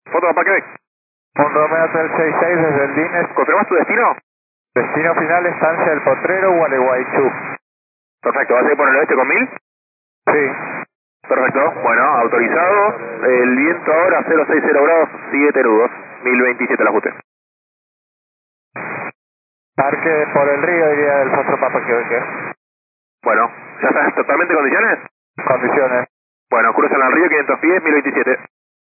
Foto de Quebec. Un Romeo Hotel 66 desde el Dines. ¿Confirmás tu destino? Destino final, estancia del Potrero, Gualeguaychú. Perfecto, ¿vas a ir por el oeste con 1000? Sí. Perfecto, bueno, autorizado. El viento ahora 060 grados, 7 nudos. 1027 el ajuste. Parque por el río, diría el Foxtrot Papa Quebec. Bueno, ¿ya estás totalmente en condiciones? Condiciones. Bueno, cruzan al río 500 pies, 1027.